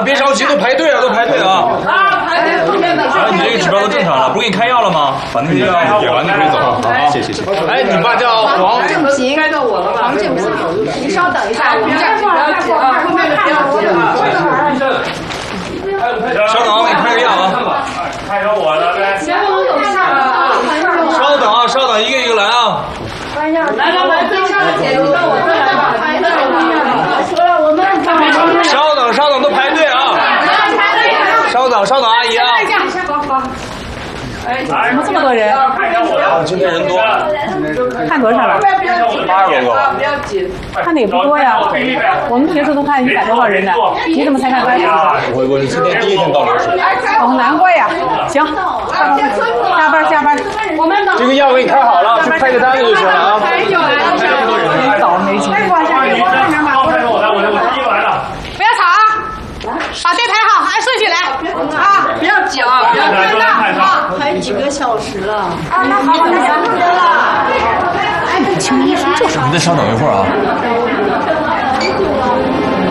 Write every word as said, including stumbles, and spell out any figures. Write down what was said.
别着急，都排队啊，都排队啊！ 啊，排队后面的。 啊，你这个指标都正常了，不是给你开药了吗？把那个药点完就可以走了。好，谢谢谢谢。哎，你爸叫黄正平， 该到我了吧？ 黄正平，你稍等一下，我们这儿不要急啊，后面的不要急啊。 稍等啊，我给你开个药啊。 看着我的呗。 前面有事啊。 稍等啊，稍等，一个一个来啊。 来来来，最上的姐，你到我这儿来吧。排队了，我们稍等稍等，都排队啊。稍等稍等，阿姨啊。 哎， 怎么这么多人？ 啊，今天人多。 看多少了？ 八十多个。 不要紧。 看的也不多呀。我们平时都看一百多号人呢，你怎么才看八十个？ 我我是今天第一天到这儿。 哦，难怪呀。行，下班下班。 我们这个药给你开好了，去开个单子就行了啊。 倒霉情况。 看着我的，我我第一来了。 不要吵啊！把队排好，按顺序来啊！ 不要急啊，不要急啊！ 排几个小时了。 啊，那好，那行了。 请你再稍等一会儿啊。